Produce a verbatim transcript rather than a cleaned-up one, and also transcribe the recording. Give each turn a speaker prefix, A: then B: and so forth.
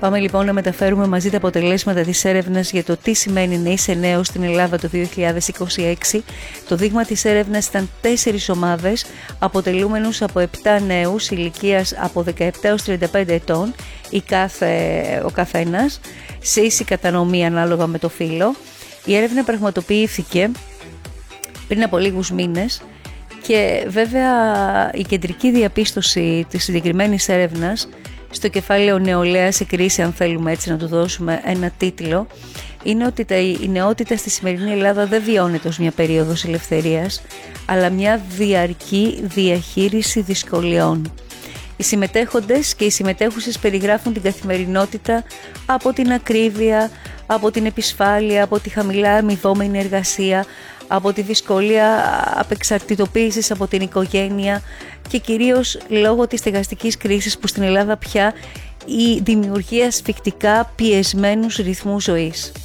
A: Πάμε λοιπόν να μεταφέρουμε μαζί τα αποτελέσματα της έρευνας για το τι σημαίνει να είσαι νέος στην Ελλάδα το δύο χιλιάδες είκοσι έξι. Το δείγμα της έρευνας ήταν τέσσερις ομάδες, αποτελούμενους από επτά νέους ηλικίας από δεκαεπτά έως τριάντα πέντε ετών, η κάθε, ο καθένας, σε ίση κατανομή ανάλογα με το φύλο. Η έρευνα πραγματοποιήθηκε πριν από λίγους μήνες και βέβαια η κεντρική διαπίστωση της συγκεκριμένης έρευνας στο κεφάλαιο νεολαία σε κρίση, αν θέλουμε έτσι να του δώσουμε ένα τίτλο, είναι ότι τα, η νεότητα στη σημερινή Ελλάδα δεν βιώνεται ως μια περίοδος ελευθερίας, αλλά μια διαρκή διαχείριση δυσκολιών. Οι συμμετέχοντες και οι συμμετέχουσες περιγράφουν την καθημερινότητα από την ακρίβεια, από την επισφάλεια, από τη χαμηλά αμοιβόμενη εργασία, από τη δυσκολία απεξαρτητοποίησης από την οικογένεια και κυρίως λόγω της στεγαστικής κρίσης που στην Ελλάδα πια η δημιουργία ασφυκτικά πιεσμένους ρυθμούς ζωής.